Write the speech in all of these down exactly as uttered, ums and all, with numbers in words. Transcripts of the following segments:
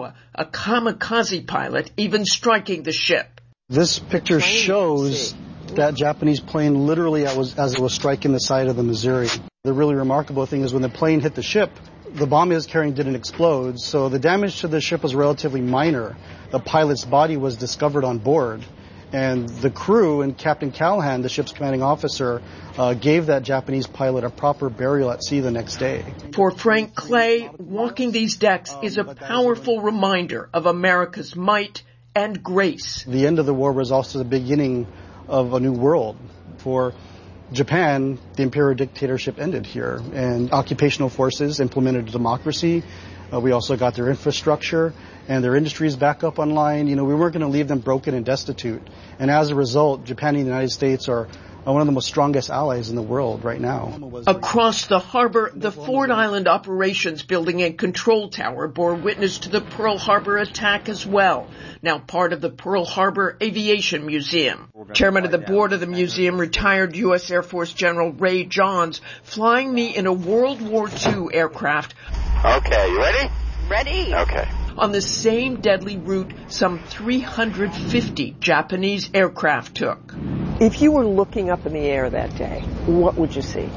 Okinawa, a kamikaze pilot even striking the ship. This picture shows that Japanese plane literally as it was striking the side of the Missouri. The really remarkable thing is when the plane hit the ship, the bomb it was carrying didn't explode, so the damage to the ship was relatively minor. The pilot's body was discovered on board, and the crew and Captain Callahan, the ship's commanding officer, uh, gave that Japanese pilot a proper burial at sea the next day. For Frank Clay, walking these decks is a powerful reminder of America's might and grace. The end of the war was also the beginning of a new world. For Japan, the imperial dictatorship ended here, and occupational forces implemented democracy. Uh, we also got their infrastructure and their industries back up online. You know, we weren't going to leave them broken and destitute. And as a result, Japan and the United States are one of the most strongest allies in the world right now. Across the harbor, the Ford Island Operations Building and Control Tower bore witness to the Pearl Harbor attack as well, now part of the Pearl Harbor Aviation Museum. Chairman of the board of the museum, retired U S Air Force General Ray Johns, flying me in a World War Two aircraft. Okay, you ready? Ready. Okay. On the same deadly route some three hundred fifty Japanese aircraft took. If you were looking up in the air that day, what would you see?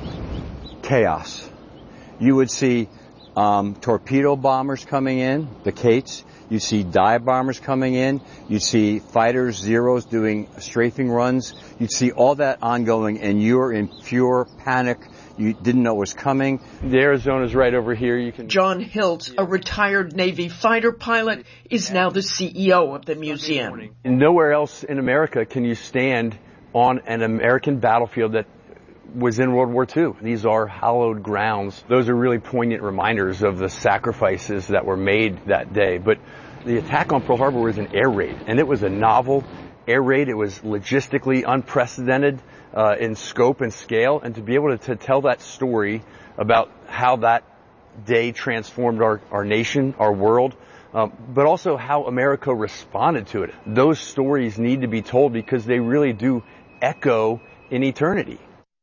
Chaos. You would see um, torpedo bombers coming in, the Kates. You see dive bombers coming in. You'd see fighters, Zeros doing strafing runs. You'd see all that ongoing, and you're in pure panic. You didn't know it was coming. The Arizona's right over here. You can. John Hiltz, a retired Navy fighter pilot, is now the C E O of the museum. And nowhere else in America can you stand on an American battlefield that was in World War Two. These are hallowed grounds. Those are really poignant reminders of the sacrifices that were made that day. But the attack on Pearl Harbor was an air raid, and it was a novel air raid. It was logistically unprecedented uh, in scope and scale, and to be able to, to tell that story about how that day transformed our, our nation, our world, um, but also how America responded to it. Those stories need to be told because they really do echo in eternity.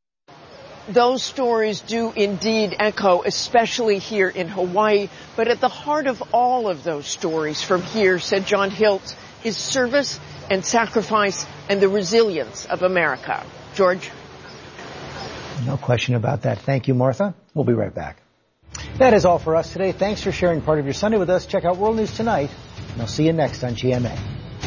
Those stories do indeed echo, especially here in Hawaii. But at the heart of all of those stories from here, said John Hiltz, is service and sacrifice and the resilience of America. George? No question about that. Thank you, Martha. We'll be right back. That is all for us today. Thanks for sharing part of your Sunday with us. Check out World News Tonight, and I'll see you next on G M A.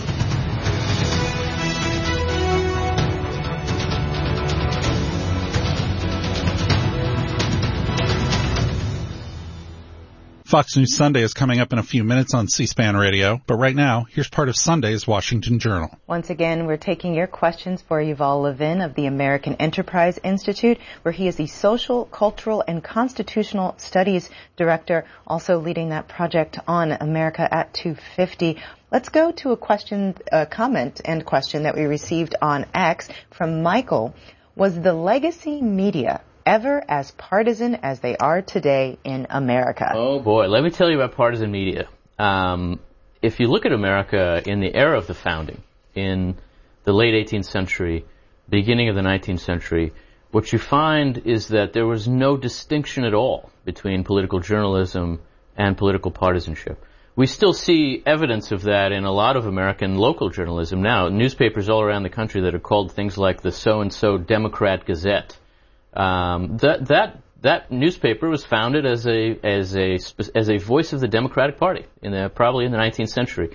Fox News Sunday is coming up in a few minutes on C-SPAN Radio, but right now, here's part of Sunday's Washington Journal. Once again, we're taking your questions for Yuval Levin of the American Enterprise Institute, where he is the Social, Cultural, and Constitutional Studies Director, also leading that project on America at two fifty. Let's go to a question, a comment and question that we received on X from Michael. Was the legacy media ever as partisan as they are today in America? Oh boy, let me tell you about partisan media. Um, if you look at America in the era of the founding, in the late eighteenth century, beginning of the nineteenth century, what you find is that there was no distinction at all between political journalism and political partisanship. We still see evidence of that in a lot of American local journalism now. Newspapers all around the country that are called things like the so-and-so Democrat Gazette. Um, that that that newspaper was founded as a as a as a voice of the Democratic Party in the probably in the nineteenth century.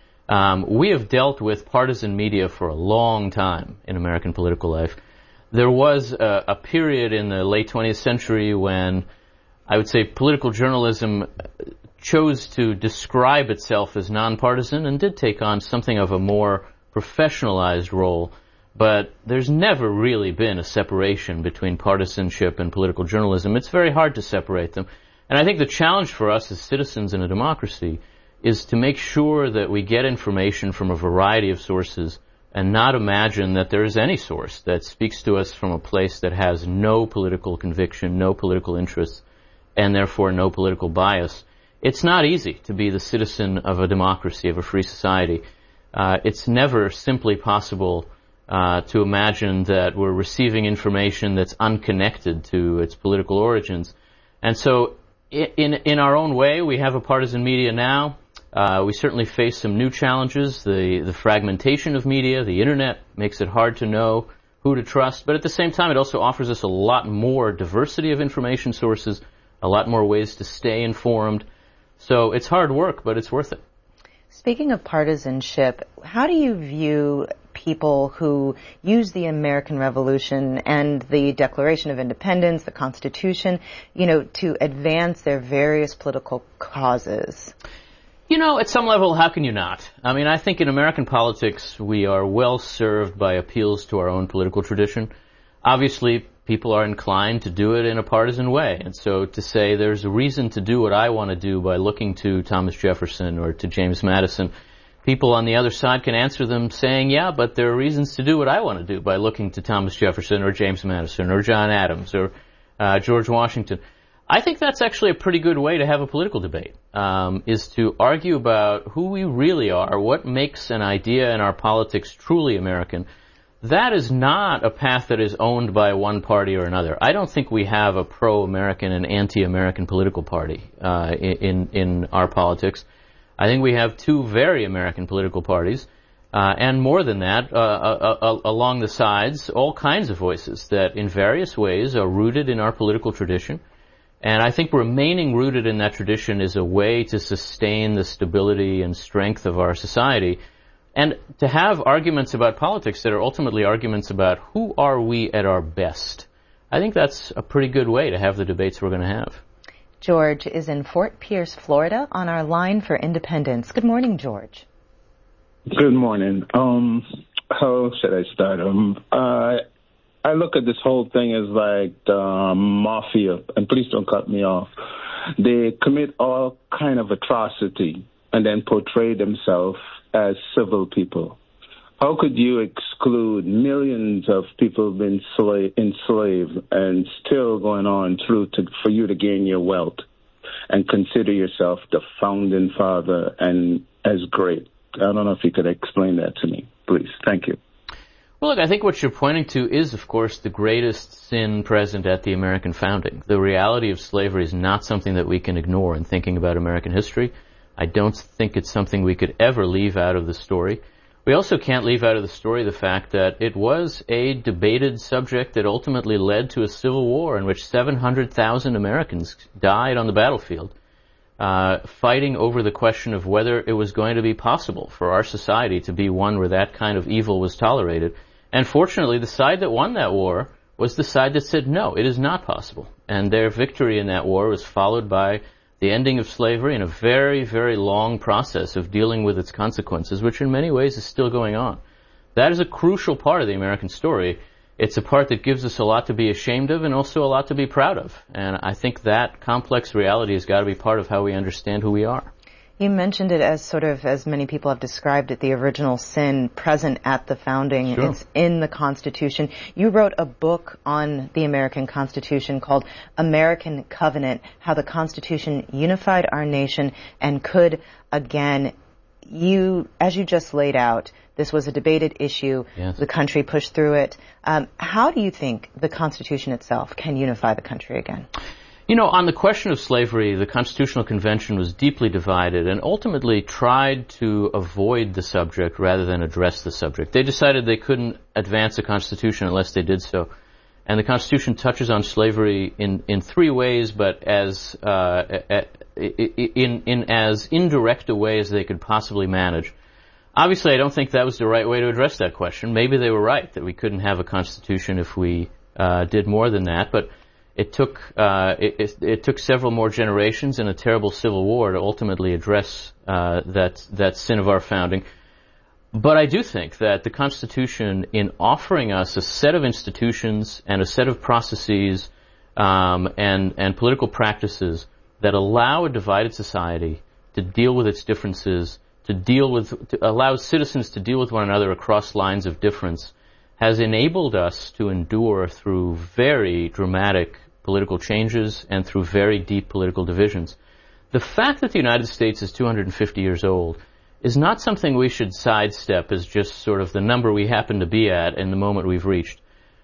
Um, we have dealt with partisan media for a long time in American political life. There was a, a period in the late twentieth century when I would say political journalism chose to describe itself as nonpartisan and did take on something of a more professionalized role. But there's never really been a separation between partisanship and political journalism. It's very hard to separate them. And I think the challenge for us as citizens in a democracy is to make sure that we get information from a variety of sources and not imagine that there is any source that speaks to us from a place that has no political conviction, no political interests, and therefore no political bias. It's not easy to be the citizen of a democracy, of a free society. Uh, it's never simply possible Uh, to imagine that we're receiving information that's unconnected to its political origins. And so in in our own way, we have a partisan media now. Uh, we certainly face some new challenges. The, the fragmentation of media, the internet makes it hard to know who to trust, but at the same time it also offers us a lot more diversity of information sources, a lot more ways to stay informed. So it's hard work, but it's worth it. Speaking of partisanship, how do you view people who use the American Revolution and the Declaration of Independence, the Constitution, you know, to advance their various political causes? You know, at some level, how can you not? I mean, I think in American politics, we are well served by appeals to our own political tradition. Obviously, people are inclined to do it in a partisan way. And so to say there's a reason to do what I want to do by looking to Thomas Jefferson or to James Madison, people on the other side can answer them saying, yeah, but there are reasons to do what I want to do by looking to Thomas Jefferson or James Madison or John Adams or uh, George Washington. I think that's actually a pretty good way to have a political debate, um, is to argue about who we really are, what makes an idea in our politics truly American. That is not a path that is owned by one party or another. I don't think we have a pro-American and anti-American political party uh, in in our politics. I think we have two very American political parties, uh, and more than that, uh, uh, uh, along the sides, all kinds of voices that in various ways are rooted in our political tradition. And I think remaining rooted in that tradition is a way to sustain the stability and strength of our society, and to have arguments about politics that are ultimately arguments about who are we at our best. I think that's a pretty good way to have the debates we're going to have. George is in Fort Pierce, Florida, on our line for Independence. Good morning, George. Good morning. Um, how should I start? Um, uh, I look at this whole thing as like the um, mafia, and please don't cut me off. They commit all kind of atrocity and then portray themselves as civil people. How could you exclude millions of people being sla- enslaved and still going on through to, for you to gain your wealth and consider yourself the founding father and as great? I don't know if you could explain that to me, please. Thank you. Well, look, I think what you're pointing to is, of course, the greatest sin present at the American founding. The reality of slavery is not something that we can ignore in thinking about American history. I don't think it's something we could ever leave out of the story. We also can't leave out of the story the fact that it was a debated subject that ultimately led to a civil war in which seven hundred thousand Americans died on the battlefield, uh, fighting over the question of whether it was going to be possible for our society to be one where that kind of evil was tolerated. And fortunately, the side that won that war was the side that said, no, it is not possible. And their victory in that war was followed by the ending of slavery and a very, very long process of dealing with its consequences, which in many ways is still going on. That is a crucial part of the American story. It's a part that gives us a lot to be ashamed of and also a lot to be proud of. And I think that complex reality has got to be part of how we understand who we are. You mentioned it as sort of, as many people have described it, the original sin present at the founding. Sure. It's in the Constitution. You wrote a book on the American Constitution called American Covenant, how the Constitution unified our nation and could again. You, as you just laid out, this was a debated issue. Yes. The country pushed through it. Um, how do you think the Constitution itself can unify the country again? You know, on the question of slavery, the Constitutional Convention was deeply divided and ultimately tried to avoid the subject rather than address the subject. They decided they couldn't advance the Constitution unless they did so. And the Constitution touches on slavery in, in three ways, but as uh, in, in as indirect a way as they could possibly manage. Obviously, I don't think that was the right way to address that question. Maybe they were right, that we couldn't have a Constitution if we uh, did more than that, but It took uh, it, it, it took several more generations and a terrible civil war to ultimately address uh, that that sin of our founding. But I do think that the Constitution, in offering us a set of institutions and a set of processes um, and and political practices that allow a divided society to deal with its differences, to deal with to allow citizens to deal with one another across lines of difference, has enabled us to endure through very dramatic political changes and through very deep political divisions. The fact that the United States is two hundred fifty years old is not something we should sidestep as just sort of the number we happen to be at in the moment we've reached.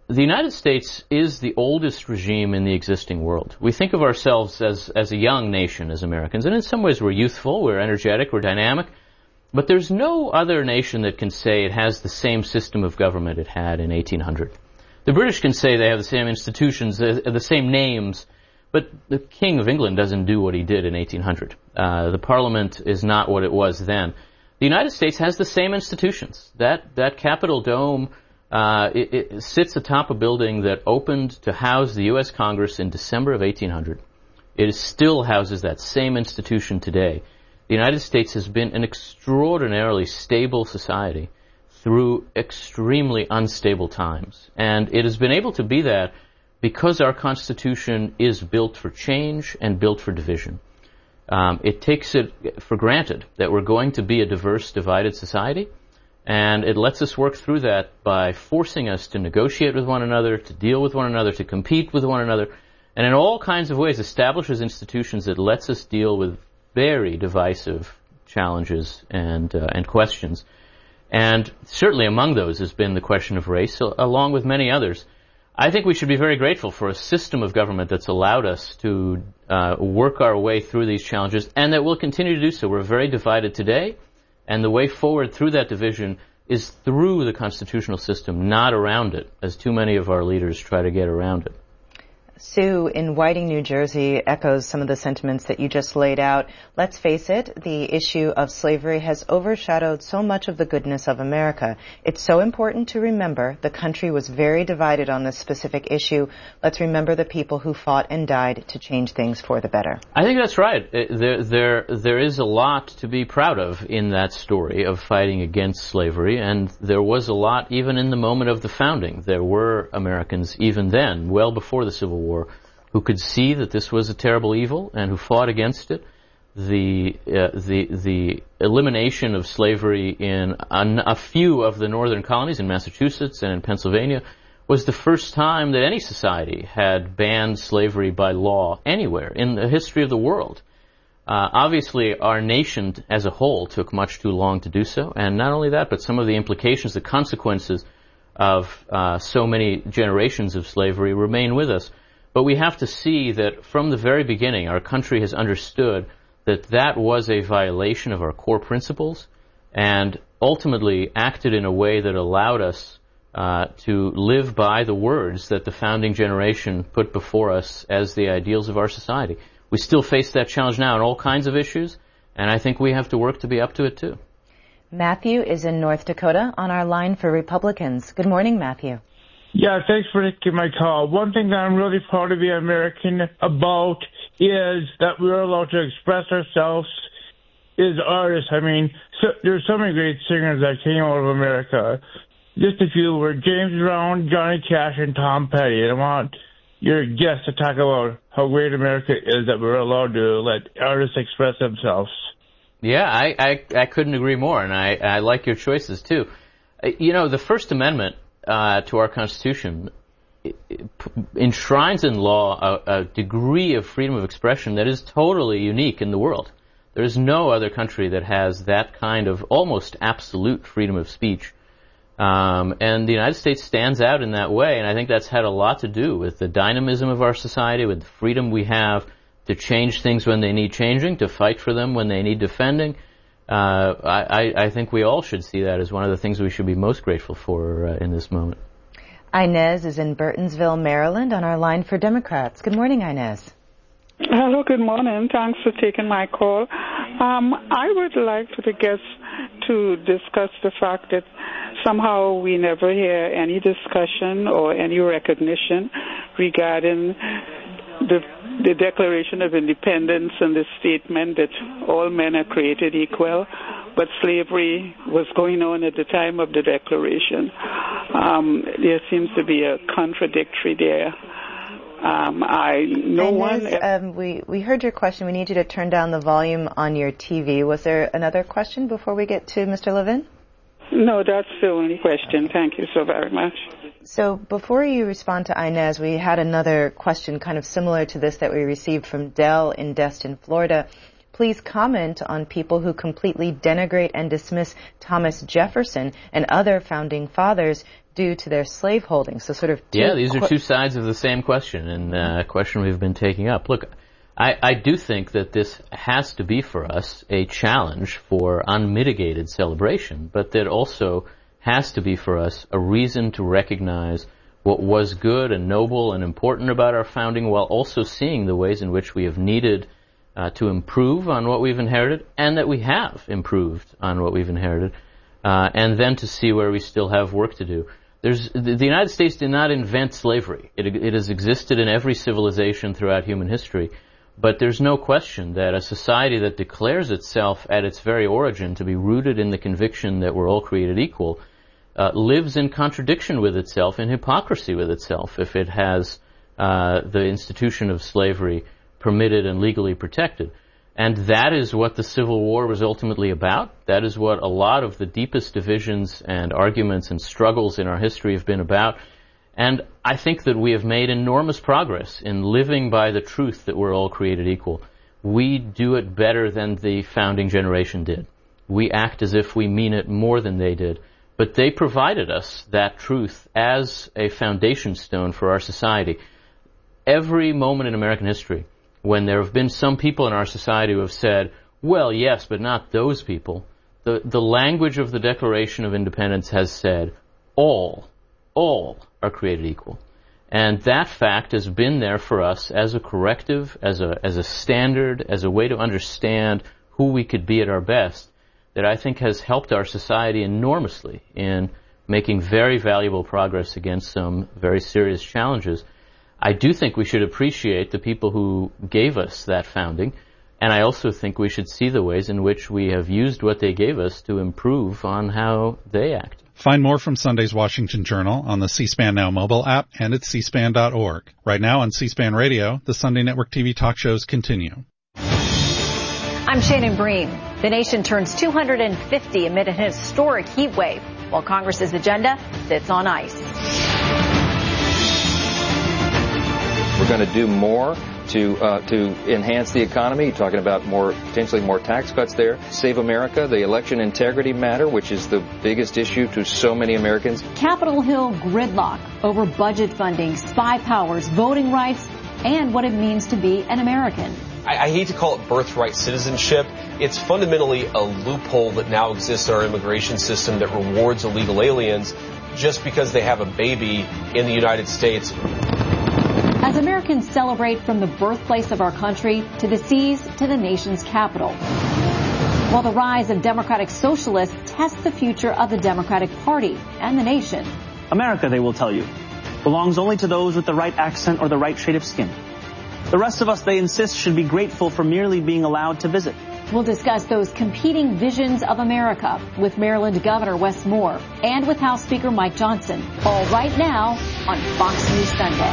the United States is the oldest regime in the existing world. We think of ourselves as, as a young nation, as Americans, and in some ways we're youthful, we're energetic, we're dynamic, but there's no other nation that can say it has the same system of government it had in eighteen hundred. The British can say they have the same institutions, the same names, but the King of England doesn't do what he did in eighteen hundred. Uh, the Parliament is not what it was then. The United States has the same institutions. That that Capitol Dome uh, it, it sits atop a building that opened to house the U S Congress in December of eighteen hundred. It still houses that same institution today. The United States has been an extraordinarily stable society through extremely unstable times. And it has been able to be that because our Constitution is built for change and built for division. Um, it takes it for granted that we're going to be a diverse, divided society, and it lets us work through that by forcing us to negotiate with one another, to deal with one another, to compete with one another, and in all kinds of ways establishes institutions that lets us deal with very divisive challenges and uh, and questions. And certainly among those has been the question of race, along with many others. I think we should be very grateful for a system of government that's allowed us to uh, work our way through these challenges, and that will continue to do so. We're very divided today, and the way forward through that division is through the constitutional system, not around it, as too many of our leaders try to get around it. Sue in Whiting, New Jersey, echoes some of the sentiments that you just laid out. Let's face it, the issue of slavery has overshadowed so much of the goodness of America. It's so important to remember the country was very divided on this specific issue. Let's remember the people who fought and died to change things for the better. I think that's right. There, there, there is a lot to be proud of in that story of fighting against slavery, and there was a lot even in the moment of the founding. There were Americans even then, well before the Civil War, War, who could see that this was a terrible evil and who fought against it. The uh, the the elimination of slavery in a, a few of the northern colonies in Massachusetts and in Pennsylvania was the first time that any society had banned slavery by law anywhere in the history of the world. Uh, obviously, our nation as a whole took much too long to do so, and not only that, but some of the implications, the consequences of uh, so many generations of slavery remain with us. But we have to see that from the very beginning, our country has understood that that was a violation of our core principles and ultimately acted in a way that allowed us uh, to live by the words that the founding generation put before us as the ideals of our society. We still face that challenge now on all kinds of issues, and I think we have to work to be up to it too. Matthew is in North Dakota on our line for Republicans. Good morning, Matthew. Yeah, thanks for taking my call. One thing that I'm really proud to be American about is that we're allowed to express ourselves as artists. I mean, so, there's so many great singers that came out of America. Just a few were James Brown, Johnny Cash, and Tom Petty. And I want your guests to talk about how great America is that we're allowed to let artists express themselves. Yeah, I, I, I couldn't agree more, and I, I like your choices, too. You know, the First Amendment Uh, to our Constitution it, it enshrines in law a, a degree of freedom of expression that is totally unique in the world. There is no other country that has that kind of almost absolute freedom of speech. Um, and the United States stands out in that way, and I think that's had a lot to do with the dynamism of our society, with the freedom we have to change things when they need changing, to fight for them when they need defending. Uh, I, I think we all should see that as one of the things we should be most grateful for uh, in this moment. Inez is in Burtonsville, Maryland, on our line for Democrats. Good morning, Inez. Hello, good morning. Thanks for taking my call. Um, I would like for the guests to discuss the fact that somehow we never hear any discussion or any recognition regarding the the Declaration of Independence and the statement that all men are created equal, but slavery was going on at the time of the Declaration. Um, there seems to be a contradictory there. Um, I no one. Um, we we heard your question. We need you to turn down the volume on your T V. Was there another question before we get to Mister Levin? No, that's the only question. Thank you so very much. So before you respond to Inez, we had another question kind of similar to this that we received from Dell in Destin, Florida. Please comment on people who completely denigrate and dismiss Thomas Jefferson and other founding fathers. due to their slaveholding. So sort of two yeah, these are qu- two sides of the same question, and uh, a question we've been taking up. Look, I, I do think that this has to be for us a challenge for unmitigated celebration, but that also has to be for us a reason to recognize what was good and noble and important about our founding, while also seeing the ways in which we have needed uh, to improve on what we've inherited, and that we have improved on what we've inherited, uh, and then to see where we still have work to do. There's, the, the United States did not invent slavery. It, it has existed in every civilization throughout human history, but there's no question that a society that declares itself at its very origin to be rooted in the conviction that we're all created equal Uh, lives in contradiction with itself, in hypocrisy with itself, if it has uh, the institution of slavery permitted and legally protected. And that is what the Civil War was ultimately about. That is what a lot of the deepest divisions and arguments and struggles in our history have been about. And I think that we have made enormous progress in living by the truth that we're all created equal. We do it better than the founding generation did. We act as if we mean it more than they did. But they provided us that truth as a foundation stone for our society. Every moment in American history, when there have been some people in our society who have said, well, yes, but not those people, the, the language of the Declaration of Independence has said, all, all are created equal. And that fact has been there for us as a corrective, as a, as a standard, as a way to understand who we could be at our best, that I think has helped our society enormously in making very valuable progress against some very serious challenges. I do think we should appreciate the people who gave us that founding, and I also think we should see the ways in which we have used what they gave us to improve on how they act. Find more from Sunday's Washington Journal on the C-SPAN Now mobile app and at c span dot org. Right now on C-SPAN Radio, the Sunday Network T V talk shows continue. I'm Shannon Bream. The nation turns two hundred fifty amid an historic heat wave, while Congress's agenda sits on ice. We're going to do more to uh, to enhance the economy. You're talking about more potentially more tax cuts there. Save America, the election integrity matter, which is the biggest issue to so many Americans. Capitol Hill gridlock over budget funding, spy powers, voting rights, and what it means to be an American. I hate to call it birthright citizenship. It's fundamentally a loophole that now exists in our immigration system that rewards illegal aliens just because they have a baby in the United States. As Americans celebrate from the birthplace of our country to the seas to the nation's capital, while the rise of democratic socialists tests the future of the Democratic Party and the nation. America, they will tell you, belongs only to those with the right accent or the right shade of skin. The rest of us, they insist, should be grateful for merely being allowed to visit. We'll discuss those competing visions of America with Maryland Governor Wes Moore and with House Speaker Mike Johnson, all right now on Fox News Sunday.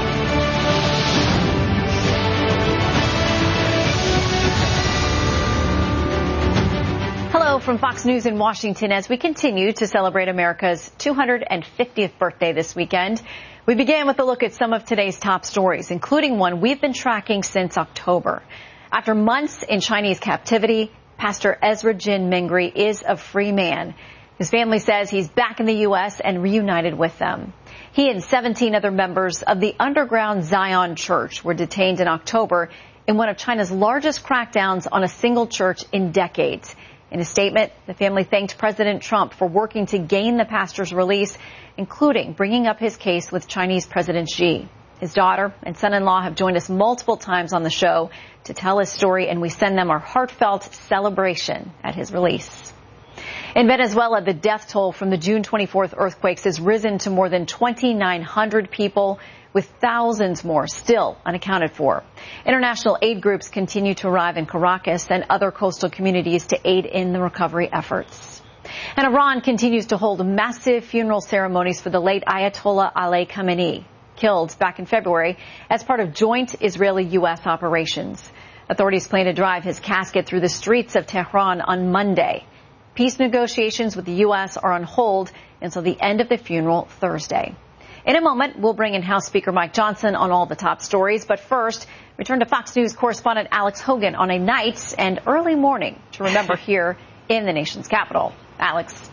Hello from Fox News in Washington as we continue to celebrate America's two hundred fiftieth birthday this weekend. We began with a look at some of today's top stories, including one we've been tracking since October. After months in Chinese captivity, Pastor Ezra Jin Mingri is a free man. His family says he's back in the U S and reunited with them. He and seventeen other members of the underground Zion Church were detained in October in one of China's largest crackdowns on a single church in decades. In a statement, the family thanked President Trump for working to gain the pastor's release, including bringing up his case with Chinese President Xi. His daughter and son-in-law have joined us multiple times on the show to tell his story, and we send them our heartfelt celebration at his release. In Venezuela, the death toll from the June twenty-fourth earthquakes has risen to more than twenty-nine hundred people, with thousands more still unaccounted for. International aid groups continue to arrive in Caracas and other coastal communities to aid in the recovery efforts. And Iran continues to hold massive funeral ceremonies for the late Ayatollah Ali Khamenei, killed back in February as part of joint Israeli-U S operations. Authorities plan to drive his casket through the streets of Tehran on Monday. Peace negotiations with the U S are on hold until the end of the funeral Thursday. In a moment, we'll bring in House Speaker Mike Johnson on all the top stories. But first, return to Fox News correspondent Alex Hogan on a night and early morning to remember here in the nation's capital. Alex.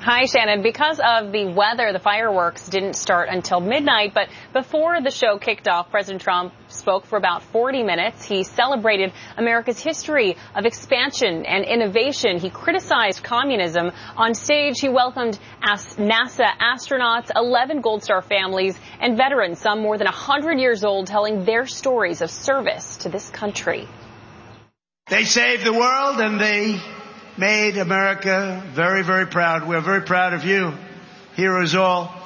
Hi, Shannon. Because of the weather, the fireworks didn't start until midnight. But before the show kicked off, President Trump spoke for about forty minutes. He celebrated America's history of expansion and innovation. He criticized communism. On stage, he welcomed NASA astronauts, eleven Gold Star families, and veterans, some more than one hundred years old, telling their stories of service to this country. They saved the world, and they made America very, very proud. We're very proud of you, heroes all.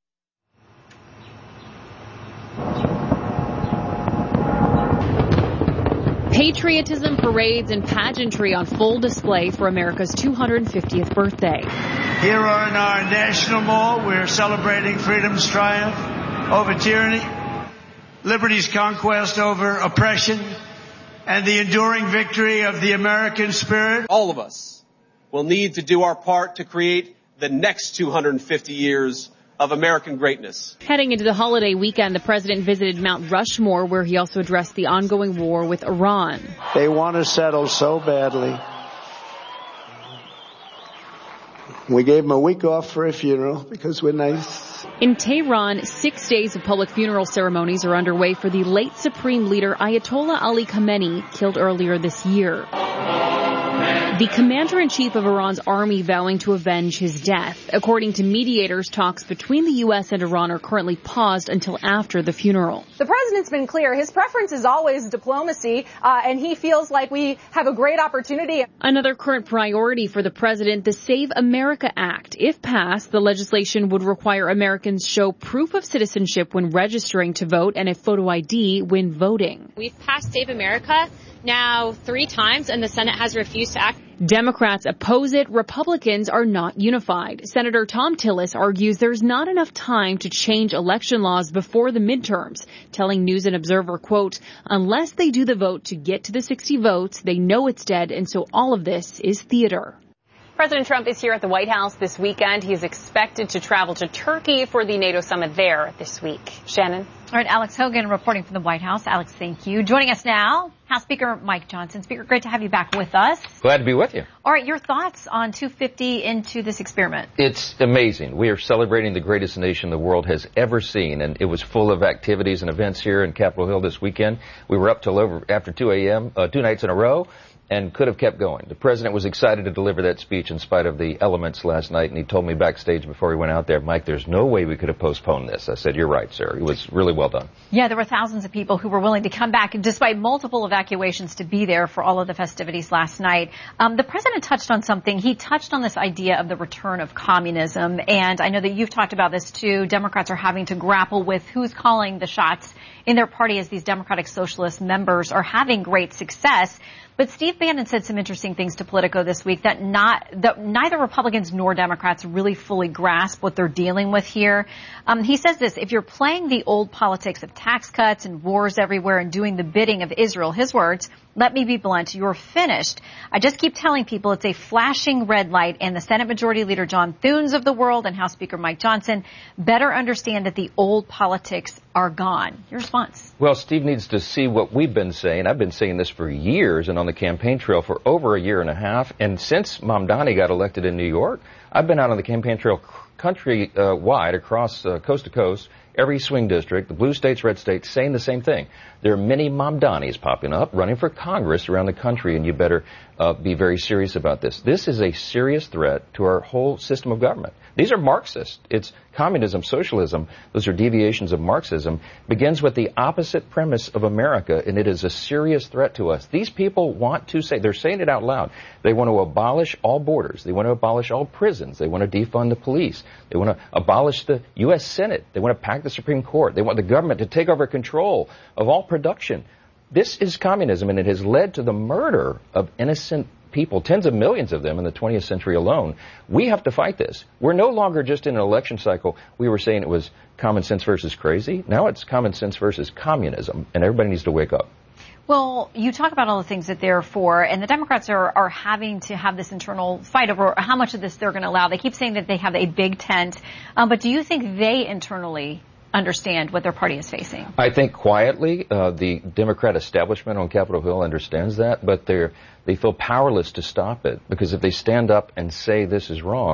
Patriotism, parades, and pageantry on full display for America's two hundred fiftieth birthday. Here on our National Mall, we're celebrating freedom's triumph over tyranny, liberty's conquest over oppression, and the enduring victory of the American spirit. All of us will need to do our part to create the next two hundred fifty years of American greatness. Heading into the holiday weekend, the president visited Mount Rushmore, where he also addressed the ongoing war with Iran. They want to settle so badly. We gave them a week off for a funeral because we're nice. In Tehran, six days of public funeral ceremonies are underway for the late Supreme Leader Ayatollah Ali Khamenei, killed earlier this year. The commander-in-chief of Iran's army vowing to avenge his death. According to mediators, talks between the U S and Iran are currently paused until after the funeral. The president's been clear. His preference is always diplomacy, uh, and he feels like we have a great opportunity. Another current priority for the president, the Save America Act. If passed, the legislation would require Americans show proof of citizenship when registering to vote and a photo I D when voting. We've passed Save America now three times, and the Senate has refused to act. Democrats oppose it. Republicans are not unified. Senator Thom Tillis argues there's not enough time to change election laws before the midterms, telling News and Observer, quote, unless they do the vote to get to the sixty votes, they know it's dead, and so all of this is theater. President Trump is here at the White House this weekend. He is expected to travel to Turkey for the NATO summit there this week. Shannon? All right, Alex Hogan reporting from the White House. Alex, thank you. Joining us now, House Speaker Mike Johnson. Speaker, great to have you back with us. Glad to be with you. All right, your thoughts on two fifty into this experiment? It's amazing. We are celebrating the greatest nation the world has ever seen, and it was full of activities and events here in Capitol Hill this weekend. We were up till over after two a.m., uh, two nights in a row, and could have kept going. The president was excited to deliver that speech in spite of the elements last night, and he told me backstage before he went out there, Mike, there's no way we could have postponed this. I said, you're right, sir. It was really well done. Yeah, there were thousands of people who were willing to come back, despite multiple evacuations, to be there for all of the festivities last night. Um, the president touched on something. He touched on this idea of the return of communism, and I know that you've talked about this too. Democrats are having to grapple with who's calling the shots in their party as these Democratic Socialist members are having great success. But Steve Bannon said some interesting things to Politico this week that not that neither Republicans nor Democrats really fully grasp what they're dealing with here. Um, he says this, if you're playing the old politics of tax cuts and wars everywhere and doing the bidding of Israel, his words, let me be blunt, you're finished. I just keep telling people it's a flashing red light, and the Senate Majority Leader John Thunes of the world and House Speaker Mike Johnson better understand that the old politics are gone. Your response? Well, Steve needs to see what we've been saying. I've been saying this for years and on the campaign trail for over a year and a half. And since Mamdani got elected in New York, I've been out on the campaign trail country-wide, uh, across uh, coast to coast, every swing district, the blue states, red states, saying the same thing. There are many Mamdanis popping up, running for Congress around the country, and you better uh, be very serious about this. This is a serious threat to our whole system of government. These are Marxist. It's communism, socialism. Those are deviations of Marxism. Begins with the opposite premise of America, and it is a serious threat to us. These people want to say, they're saying it out loud, they want to abolish all borders. They want to abolish all prisons. They want to defund the police. They want to abolish the U S Senate. They want to pack the Supreme Court. They want the government to take over control of all production. This is communism, and it has led to the murder of innocent people, tens of millions of them in the twentieth century alone. We have to fight this. We're no longer just in an election cycle. We were saying it was common sense versus crazy. Now it's common sense versus communism, and everybody needs to wake up. Well, you talk about all the things that they're for, and the Democrats are, are having to have this internal fight over how much of this they're going to allow. They keep saying that they have a big tent, um, but do you think they internally understand what their party is facing? I think quietly, uh, the Democrat establishment on Capitol Hill understands that, but they're they feel powerless to stop it, because if they stand up and say this is wrong,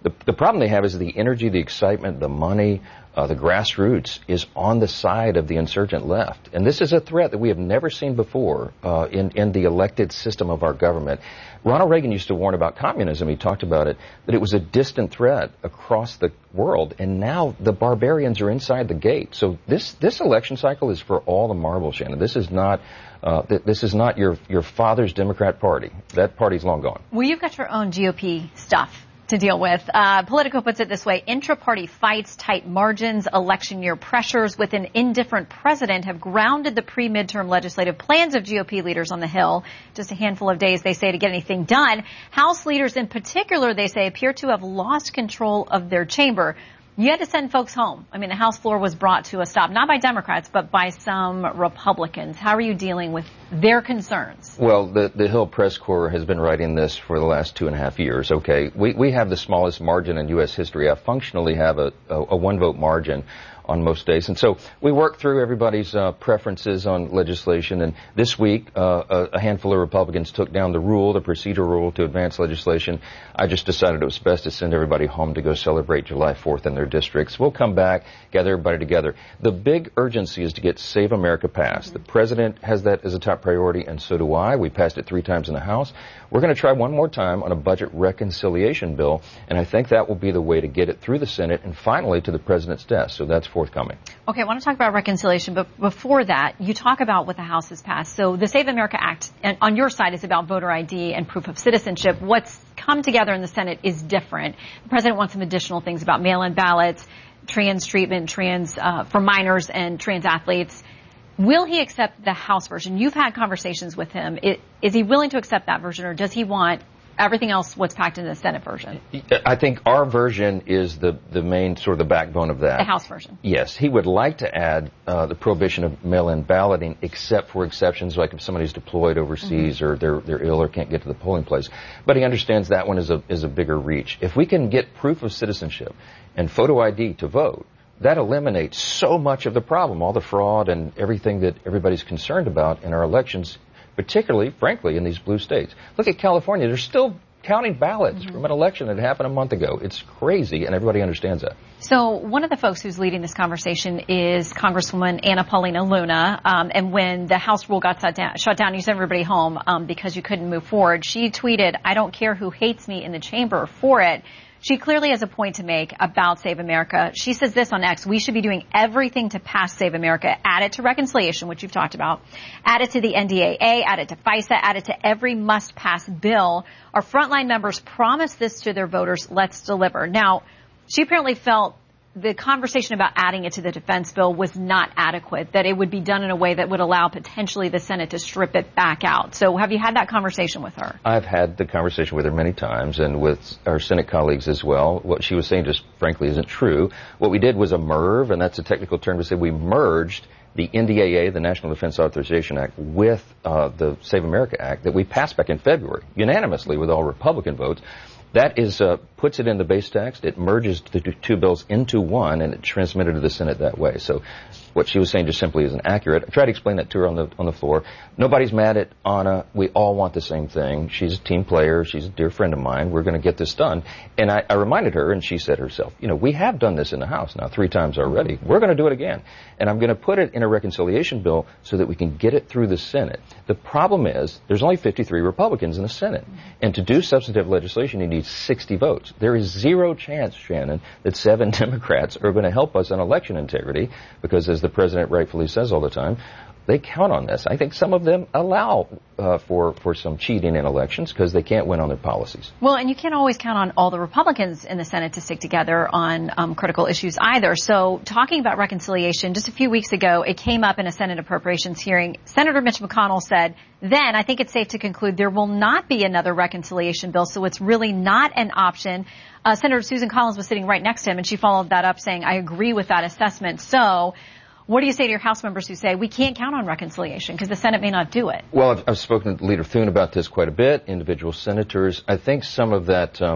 The, the problem they have is the energy, the excitement, the money, uh, the grassroots is on the side of the insurgent left. And this is a threat that we have never seen before uh, in, in the elected system of our government. Ronald Reagan used to warn about communism. He talked about it, that it was a distant threat across the world. And now the barbarians are inside the gate. So this, this election cycle is for all the marbles, Shannon. This is not... Uh, th- this is not your your father's Democrat Party. That party's long gone. Well, you've got your own G O P stuff to deal with. Uh, Politico puts it this way: intra-party fights, tight margins, election year pressures with an indifferent president have grounded the pre-midterm legislative plans of G O P leaders on the Hill. Just a handful of days, they say, to get anything done. House leaders in particular, they say, appear to have lost control of their chamber. You had to send folks home. I mean, the House floor was brought to a stop, not by Democrats, but by some Republicans. How are you dealing with their concerns? Well, the, the Hill Press Corps has been writing this for the last two and a half years. Okay, we, we have the smallest margin in U S history. I functionally have a, a, a one-vote margin on most days. And so we work through everybody's uh, preferences on legislation. And this week, uh, a, a handful of Republicans took down the rule, the procedure rule to advance legislation. I just decided it was best to send everybody home to go celebrate July fourth in their districts. We'll come back, gather everybody together. The big urgency is to get Save America passed. Mm-hmm. The president has that as a top priority, and so do I. We passed it three times in the House. We're going to try one more time on a budget reconciliation bill, and I think that will be the way to get it through the Senate and finally to the president's desk. So that's forthcoming. Okay, I want to talk about reconciliation, but before that, you talk about what the House has passed. So the Save America Act, and on your side, is about voter I D and proof of citizenship. What's come together in the Senate is different. The president wants some additional things about mail-in ballots, trans treatment, trans uh, for minors and trans athletes. Will he accept the House version? You've had conversations with him. Is, is he willing to accept that version, or does he want everything else what's packed in the Senate version? I think our version is the, the main sort of the backbone of that. The House version. Yes. He would like to add uh, the prohibition of mail-in balloting, except for exceptions like if somebody's deployed overseas mm-hmm. or they're, they're ill or can't get to the polling place. But he understands that one is a, is a bigger reach. If we can get proof of citizenship and photo I D to vote, that eliminates so much of the problem, all the fraud and everything that everybody's concerned about in our elections, particularly, frankly, in these blue states. Look at California. They're still counting ballots mm-hmm. from an election that happened a month ago. It's crazy, and everybody understands that. So one of the folks who's leading this conversation is Congresswoman Anna Paulina Luna. Um, and when the House rule got shut down, shut down you sent everybody home um, because you couldn't move forward. She tweeted, "I don't care who hates me in the chamber for it." She clearly has a point to make about Save America. She says this on X: "We should be doing everything to pass Save America, add it to reconciliation," which you've talked about, add it to the N D A A, add it to FISA, add it to every must-pass bill. Our frontline members promised this to their voters. Let's deliver. Now, she apparently felt the conversation about adding it to the defense bill was not adequate, that it would be done in a way that would allow potentially the Senate to strip it back out. So have you had that conversation with her? I've had the conversation with her many times, and with our Senate colleagues as well. What she was saying just frankly isn't true. What we did was a MERV, and that's a technical term to say we merged the N D A A, the National Defense Authorization Act, with uh, the Save America Act that we passed back in February, unanimously with all Republican votes. That is, uh, puts it in the base text. It merges the two bills into one, and it transmitted to the Senate that way. So what she was saying just simply isn't accurate. I tried to explain that to her on the on the floor. Nobody's mad at Anna. We all want the same thing. She's a team player. She's a dear friend of mine. We're going to get this done. And I, I reminded her, and she said herself, you know, we have done this in the House now three times already. We're going to do it again. And I'm going to put it in a reconciliation bill so that we can get it through the Senate. The problem is there's only fifty-three Republicans in the Senate. And to do substantive legislation, you need sixty votes. There is zero chance, Shannon, that seven Democrats are going to help us on election integrity because, as the president rightfully says all the time, they count on this. I think some of them allow uh, for, for some cheating in elections because they can't win on their policies. Well, and you can't always count on all the Republicans in the Senate to stick together on um, critical issues either. So talking about reconciliation, just a few weeks ago, it came up in a Senate appropriations hearing. Senator Mitch McConnell said, then I think it's safe to conclude there will not be another reconciliation bill, so it's really not an option. Uh, Senator Susan Collins was sitting right next to him, and she followed that up saying, I agree with that assessment. So what do you say to your House members who say we can't count on reconciliation because the Senate may not do it? Well, I've, I've spoken to Leader Thune about this quite a bit, individual senators. I think some of that um,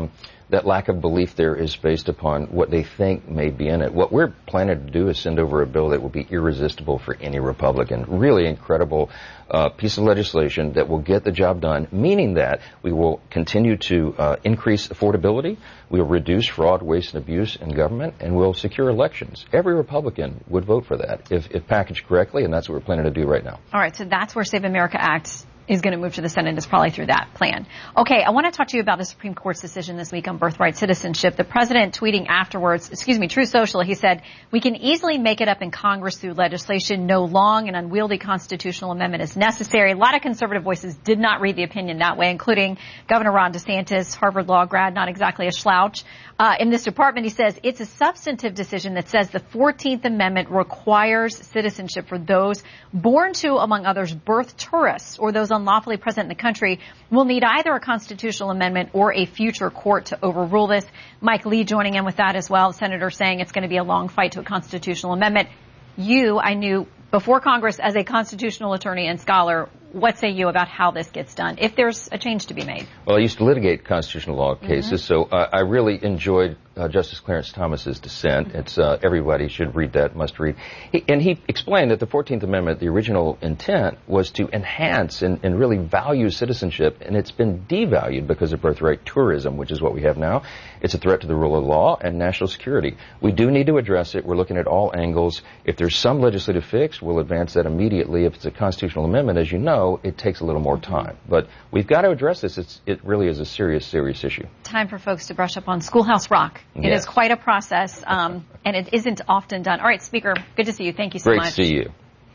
that lack of belief there is based upon what they think may be in it. What we're planning to do is send over a bill that will be irresistible for any Republican. Really incredible uh, piece of legislation that will get the job done, meaning that we will continue to uh, increase affordability, we'll reduce fraud, waste, and abuse in government, and we'll secure elections. Every Republican would vote for that if, if packaged correctly, and that's what we're planning to do right now. All right, so that's where Save America Act is going to move to the Senate, is probably through that plan. Okay, I want to talk to you about the Supreme Court's decision this week on birthright citizenship. The president tweeting afterwards, excuse me, Truth Social, he said, "We can easily make it up in Congress through legislation. No long and unwieldy constitutional amendment is necessary." A lot of conservative voices did not read the opinion that way, including Governor Ron DeSantis, Harvard Law grad, not exactly a slouch. Uh, in this department, he says, it's a substantive decision that says the fourteenth Amendment requires citizenship for those born to, among others, birth tourists or those unlawfully present in the country will need either a constitutional amendment or a future court to overrule this. Mike Lee joining in with that as well. The senator saying it's going to be a long fight to a constitutional amendment. You, I knew before Congress as a constitutional attorney and scholar. What say you about how this gets done, if there's a change to be made? Well, I used to litigate constitutional law cases, mm-hmm. so uh, I really enjoyed uh, Justice Clarence Thomas's dissent. Mm-hmm. It's uh, everybody should read that, must read. He, and he explained that the fourteenth Amendment, the original intent, was to enhance and, and really value citizenship, and it's been devalued because of birthright tourism, which is what we have now. It's a threat to the rule of law and national security. We do need to address it. We're looking at all angles. If there's some legislative fix, we'll advance that immediately. If it's a constitutional amendment, as you know, it takes a little more time. But we've got to address this. It's, it really is a serious, serious issue. Time for folks to brush up on Schoolhouse Rock. It yes. is quite a process, um, and it isn't often done. All right, Speaker, good to see you. Thank you so Great much. Great to see you.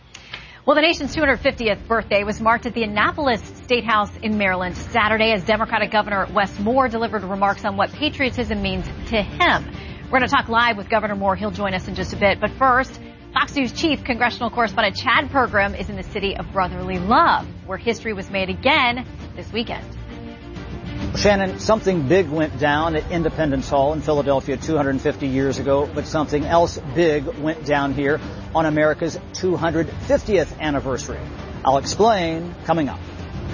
Well, the nation's two hundred fiftieth birthday was marked at the Annapolis State House in Maryland Saturday as Democratic Governor Wes Moore delivered remarks on what patriotism means to him. We're going to talk live with Governor Moore. He'll join us in just a bit. But first, Fox News Chief Congressional Correspondent Chad Pergram is in the city of brotherly love, where history was made again this weekend. Shannon, something big went down at Independence Hall in Philadelphia two hundred fifty years ago, but something else big went down here on America's two hundred fiftieth anniversary. I'll explain coming up.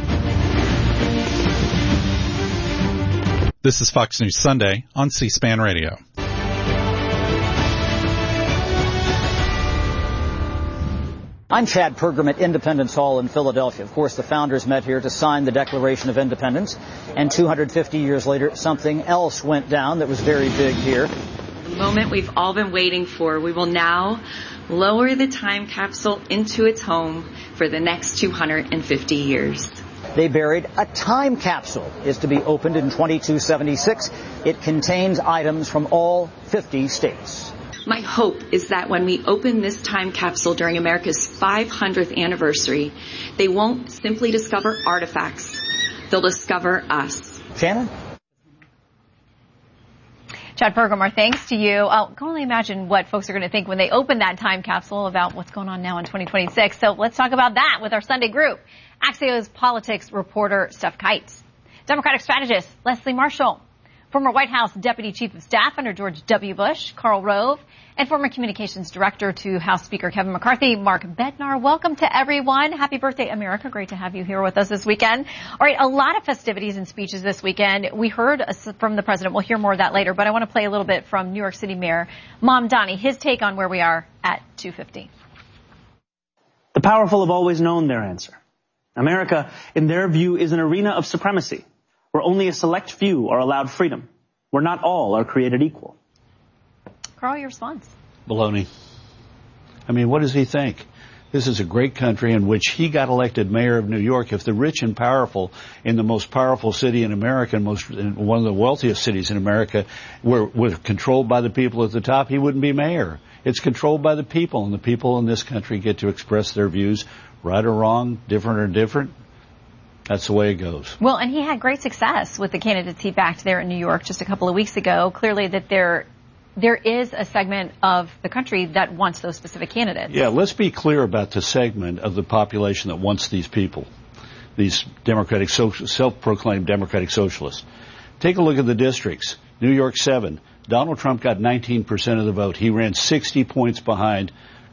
This is Fox News Sunday on C-SPAN Radio. I'm Chad Pergram at Independence Hall in Philadelphia. Of course, the founders met here to sign the Declaration of Independence. And two hundred fifty years later, something else went down that was very big here. The moment we've all been waiting for. We will now lower the time capsule into its home for the next two hundred fifty years. They buried a time capsule. It's to be opened in twenty-two seventy-six. It contains items from all fifty states. My hope is that when we open this time capsule during America's five hundredth anniversary, they won't simply discover artifacts. They'll discover us. Shannon? Chad Pergram, our thanks to you. I can only imagine what folks are going to think when they open that time capsule about what's going on now in twenty twenty-six. So let's talk about that with our Sunday group. Axios politics reporter Steph Kites, Democratic strategist Leslie Marshall, former White House Deputy Chief of Staff under George W. Bush, Karl Rove, and former Communications Director to House Speaker Kevin McCarthy, Mark Bednar. Welcome to everyone. Happy birthday, America. Great to have you here with us this weekend. All right, a lot of festivities and speeches this weekend. We heard from the president. We'll hear more of that later, but I want to play a little bit from New York City Mayor Mamdani, his take on where we are at two fifty. The powerful have always known their answer. America, in their view, is an arena of supremacy, where only a select few are allowed freedom, where not all are created equal. Carl, your response? Baloney. I mean, what does he think? This is a great country in which he got elected mayor of New York. If the rich and powerful in the most powerful city in America, most in one of the wealthiest cities in America, were, were controlled by the people at the top, he wouldn't be mayor. It's controlled by the people, and the people in this country get to express their views, right or wrong, different or different. That's the way it goes. Well, and he had great success with the candidates he backed there in New York just a couple of weeks ago. Clearly that there there is a segment of the country that wants those specific candidates. Yeah, let's be clear about the segment of the population that wants these people, these democratic, self-proclaimed democratic socialists. Take a look at the districts. New York seven. Donald Trump got nineteen percent of the vote. He ran sixty points behind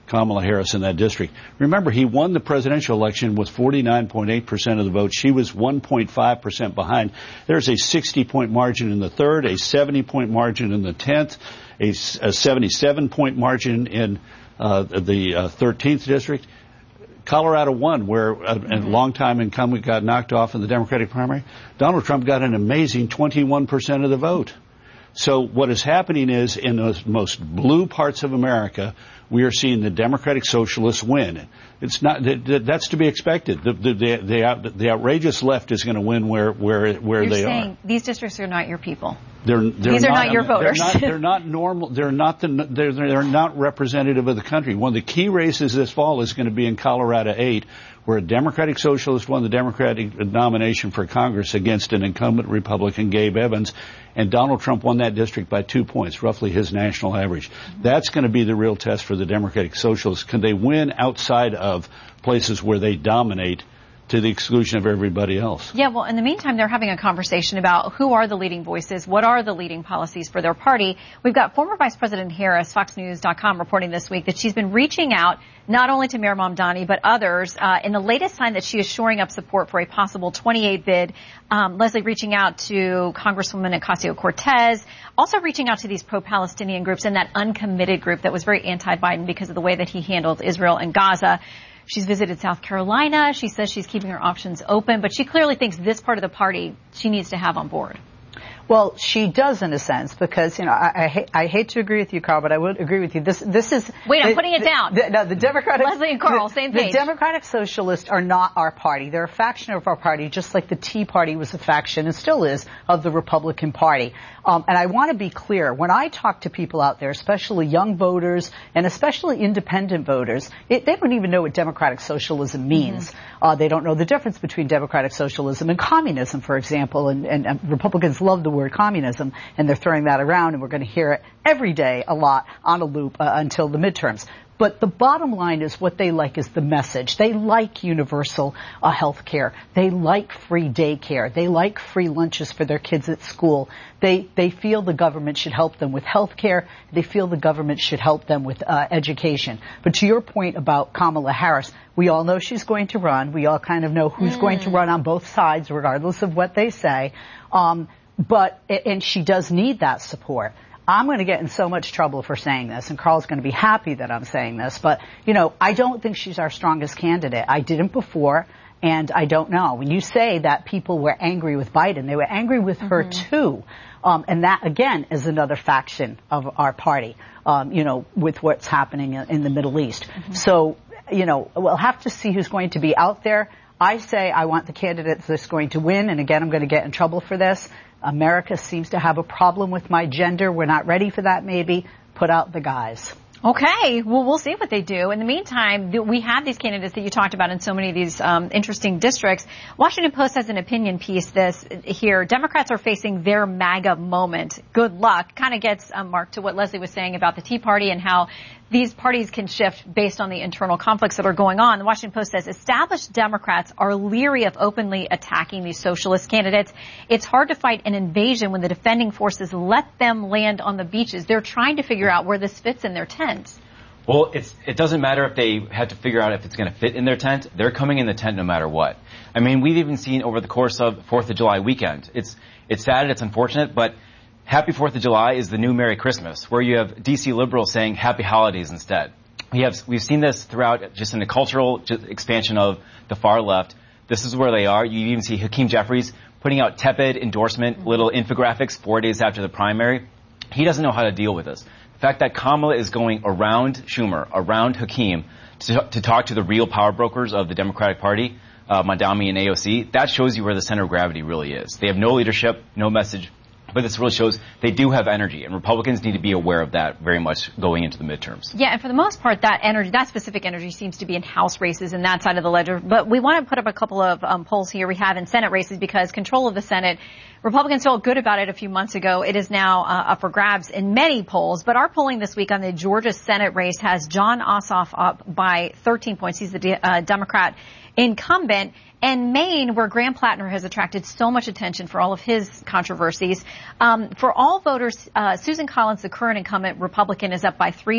Kamala Harris in that district. Remember, he won the presidential election with forty-nine point eight percent of the vote. She was one point five percent behind. There's a sixty-point margin in the third, a seventy-point margin in the tenth, a, a seventy-seven-point margin in uh, the uh, thirteenth district. Colorado won, where a, a longtime incumbent got knocked off in the Democratic primary. Donald Trump got an amazing twenty-one percent of the vote. So what is happening is, in the most blue parts of America, we are seeing the Democratic Socialists win. It's not that's to be expected. The the the, the, out, the outrageous left is going to win where where where You're they saying are. These districts are not your people. They're, they're These are not, not your voters. They're not, they're not normal. They're not the. They're they're not representative of the country. One of the key races this fall is going to be in Colorado eight, where a Democratic Socialist won the Democratic nomination for Congress against an incumbent Republican, Gabe Evans, and Donald Trump won that district by two points, roughly his national average. Mm-hmm. That's going to be the real test for the Democratic Socialists. Can they win outside of places where they dominate to the exclusion of everybody else? Yeah, well, in the meantime, they're having a conversation about who are the leading voices, what are the leading policies for their party. We've got former Vice President Harris, Fox News dot com, reporting this week that she's been reaching out not only to Mayor Mamdani, but others, uh, in the latest sign that she is shoring up support for a possible twenty-eight bid. Um, Leslie reaching out to Congresswoman Ocasio-Cortez, also reaching out to these pro-Palestinian groups and that uncommitted group that was very anti-Biden because of the way that he handled Israel and Gaza. She's visited South Carolina. She says she's keeping her options open, but she clearly thinks this part of the party she needs to have on board. Well, she does in a sense because, you know, I, I, hate, I hate to agree with you, Carl, but I would agree with you. This this is... Wait, I'm the, putting it the, down. The, no, the Democratic... Leslie and Carl, the, same page. The Democratic Socialists are not our party. They're a faction of our party, just like the Tea Party was a faction, and still is, of the Republican Party. Um, and I want to be clear, when I talk to people out there, especially young voters and especially independent voters, it, they don't even know what democratic socialism means. Mm-hmm. Uh, they don't know the difference between democratic socialism and communism, for example, and, and, and Republicans love the word communism, and they're throwing that around, and we're going to hear it every day a lot on a loop uh, until the midterms. But the bottom line is what they like is the message. They like universal uh, health care. They like free daycare. They like free lunches for their kids at school. They they feel the government should help them with health care. They feel the government should help them with uh, education. But to your point about Kamala Harris, we all know she's going to run. We all kind of know who's mm. going to run on both sides, regardless of what they say. Um, but and she does need that support. I'm going to get in so much trouble for saying this, and Carl's going to be happy that I'm saying this, but, you know, I don't think she's our strongest candidate. I didn't before, and I don't know. When you say that people were angry with Biden, they were angry with mm-hmm. her too. Um, and that, again, is another faction of our party, um, you know, with what's happening in the Middle East. Mm-hmm. So, you know, we'll have to see who's going to be out there. I say I want the candidate that's going to win, and again, I'm going to get in trouble for this. America seems to have a problem with my gender. We're not ready for that, maybe. Put out the guys. Okay. Well, we'll see what they do. In the meantime, we have these candidates that you talked about in so many of these um, interesting districts. Washington Post has an opinion piece this here. Democrats are facing their MAGA moment. Good luck. Kind of gets, um, Mark, to what Leslie was saying about the Tea Party and how these parties can shift based on the internal conflicts that are going on. The Washington Post says established Democrats are leery of openly attacking these socialist candidates. It's hard to fight an invasion when the defending forces let them land on the beaches. They're trying to figure out where this fits in their tent. Well, it's, it doesn't matter if they had to figure out if it's going to fit in their tent. They're coming in the tent no matter what. I mean, we've even seen over the course of fourth of July weekend. It's, it's sad, it's unfortunate, but Happy fourth of July is the new Merry Christmas, where you have D C liberals saying Happy Holidays instead. We have, we've seen this throughout just in the cultural expansion of the far left. This is where they are. You even see Hakeem Jeffries putting out tepid endorsement, little infographics four days after the primary. He doesn't know how to deal with this. The fact that Kamala is going around Schumer, around Hakeem, to, to talk to the real power brokers of the Democratic Party, uh, Mamdani and A O C, that shows you where the center of gravity really is. They have no leadership, no message. But this really shows they do have energy, and Republicans need to be aware of that very much going into the midterms. Yeah, and for the most part, that energy, that specific energy seems to be in House races and that side of the ledger. But we want to put up a couple of um, polls here we have in Senate races because control of the Senate, Republicans felt good about it a few months ago. It is now uh, up for grabs in many polls. But our polling this week on the Georgia Senate race has Jon Ossoff up by thirteen points. He's the de- uh, Democrat incumbent. And Maine, where Graham Plattner has attracted so much attention for all of his controversies. Um, for all voters, uh, Susan Collins, the current incumbent Republican, is up by three per,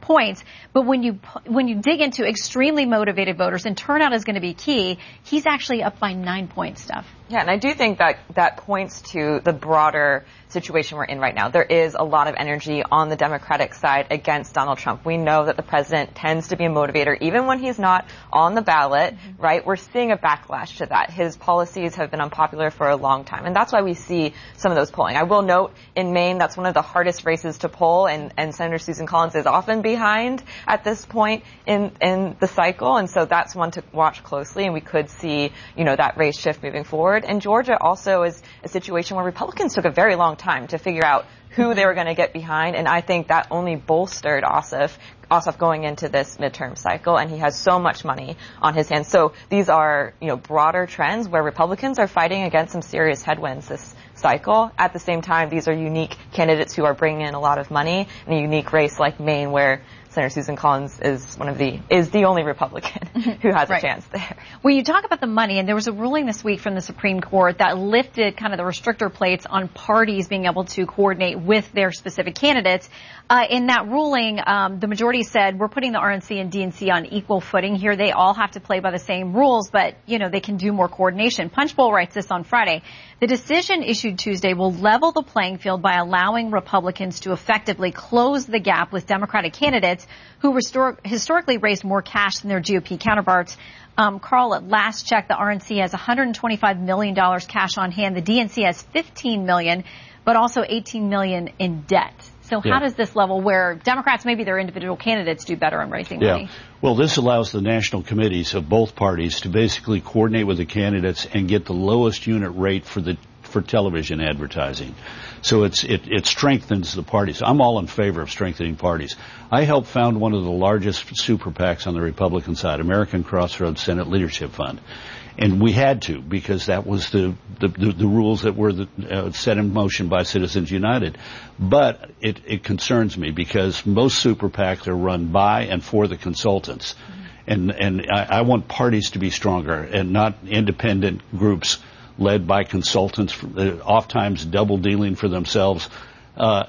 points. But when you when you dig into extremely motivated voters, and turnout is going to be key, he's actually up by nine points, Steph. Yeah, and I do think that that points to the broader situation we're in right now. There is a lot of energy on the Democratic side against Donald Trump. We know that the president tends to be a motivator, even when he's not on the ballot, mm-hmm. right? We're seeing a backlash to that. His policies have been unpopular for a long time, and that's why we see some of those polling. I will note, in Maine, that's one of the hardest races to poll, and, and Senator Susan Collins is often behind at this point in, in the cycle, and so that's one to watch closely, and we could see, you know, that race shift moving forward. And Georgia also is a situation where Republicans took a very long time to figure out who they were going to get behind, and I think that only bolstered Ossoff, Ossoff going into this midterm cycle, and he has so much money on his hands. So these are, you know, broader trends where Republicans are fighting against some serious headwinds this cycle. At the same time, these are unique candidates who are bringing in a lot of money in a unique race like Maine, where Senator Susan Collins is one of the is the only Republican who has right. a chance there. Well, you talk about the money, and there was a ruling this week from the Supreme Court that lifted kind of the restrictor plates on parties being able to coordinate with their specific candidates. Uh, in that ruling, um, the majority said we're putting the R N C and D N C on equal footing here. They all have to play by the same rules, but, you know, they can do more coordination. Punchbowl writes this on Friday. The decision issued Tuesday will level the playing field by allowing Republicans to effectively close the gap with Democratic candidates who restore, historically raised more cash than their G O P counterparts. Um, Carl, at last check, the R N C has one hundred twenty-five million dollars cash on hand. The D N C has fifteen million dollars, but also eighteen million dollars in debt. So how yeah. does this level, where Democrats, maybe their individual candidates, do better on raising yeah. money? Well, this allows the national committees of both parties to basically coordinate with the candidates and get the lowest unit rate for the for television advertising. So it's it, it strengthens the parties. I'm all in favor of strengthening parties. I helped found one of the largest super PACs on the Republican side, American Crossroads Senate Leadership Fund. And we had to, because that was the the, the, the rules that were the, uh, set in motion by Citizens United. But it, it concerns me, because most super PACs are run by and for the consultants. Mm-hmm. And, and I, I want parties to be stronger and not independent groups led by consultants, oftentimes double dealing for themselves. Uh,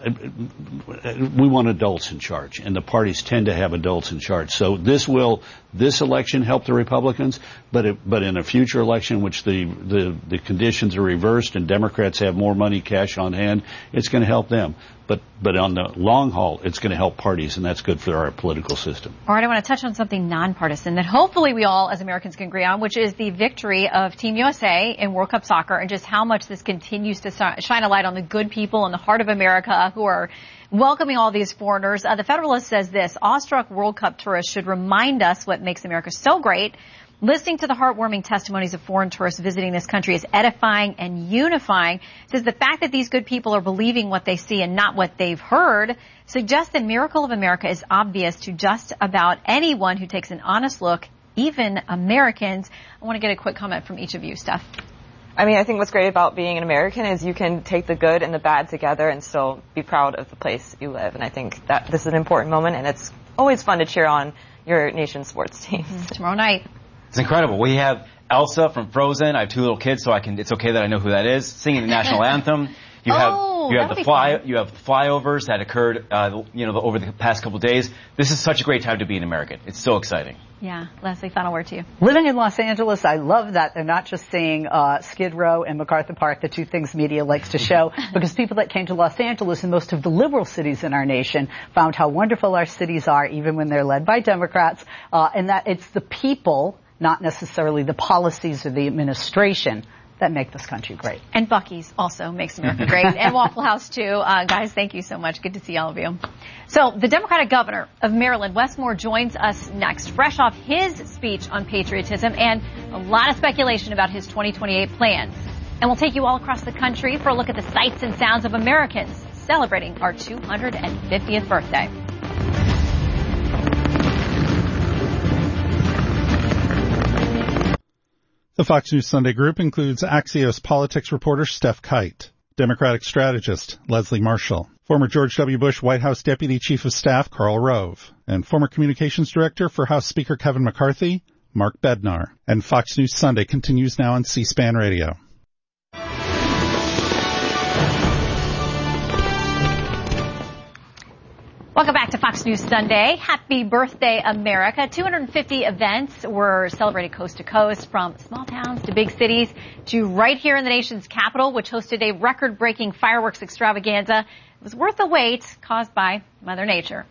we want adults in charge, and the parties tend to have adults in charge. So this will, this election help the Republicans, but it, but in a future election, which the, the, the conditions are reversed and Democrats have more money cash on hand, it's going to help them. But, but on the long haul, it's going to help parties, and that's good for our political system. All right, I want to touch on something nonpartisan that hopefully we all as Americans can agree on, which is the victory of Team U S A in World Cup soccer, and just how much this continues to shine a light on the good people in the heart of America who are welcoming all these foreigners. Uh, the Federalist says this: awestruck World Cup tourists should remind us what makes America so great. Listening to the heartwarming testimonies of foreign tourists visiting this country is edifying and unifying. It says the fact that these good people are believing what they see and not what they've heard suggests the miracle of America is obvious to just about anyone who takes an honest look, even Americans. I want to get a quick comment from each of you, Steph. I mean, I think what's great about being an American is you can take the good and the bad together and still be proud of the place you live. And I think that this is an important moment, and it's always fun to cheer on your nation's sports teams. Mm-hmm. Tomorrow night. It's incredible. We have Elsa from Frozen. I have two little kids, so I can. It's okay that I know who that is. Singing the national anthem. You have oh, you have the fly fun. you have flyovers that occurred, uh, you know, over the past couple of days. This is such a great time to be an American. It's so exciting. Yeah, Leslie, final word to you. Living in Los Angeles, I love that they're not just seeing uh, Skid Row and MacArthur Park, the two things media likes to show, because people that came to Los Angeles and most of the liberal cities in our nation found how wonderful our cities are, even when they're led by Democrats, uh, and that it's the people, not necessarily the policies or the administration, that make this country great. And Buc-ee's also makes America great. And Waffle House, too. Uh, guys, thank you so much. Good to see all of you. So the Democratic governor of Maryland, Wes Moore, joins us next, fresh off his speech on patriotism and a lot of speculation about his twenty twenty-eight plans. And we'll take you all across the country for a look at the sights and sounds of Americans celebrating our two hundred fiftieth birthday. The Fox News Sunday Group includes Axios politics reporter Steph Kite, Democratic strategist Leslie Marshall, former George W. Bush White House Deputy Chief of Staff Karl Rove, and former Communications Director for House Speaker Kevin McCarthy, Mark Bednar. And Fox News Sunday continues now on C-SPAN Radio. Welcome back to Fox News Sunday. Happy birthday, America. two hundred fifty events were celebrated coast to coast, from small towns to big cities to right here in the nation's capital, which hosted a record-breaking fireworks extravaganza. It was worth the wait, caused by Mother Nature.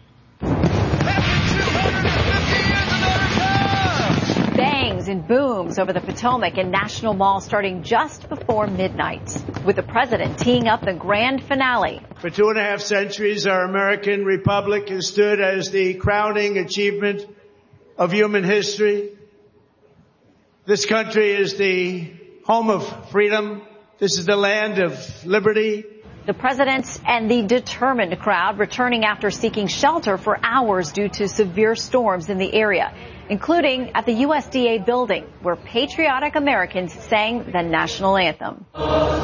Bangs and booms over the Potomac and National Mall starting just before midnight, with the president teeing up the grand finale. For two and a half centuries, our American republic has stood as the crowning achievement of human history. This country is the home of freedom. This is the land of liberty. The president and the determined crowd returning after seeking shelter for hours due to severe storms in the area, including at the U S D A building, where patriotic Americans sang the national anthem.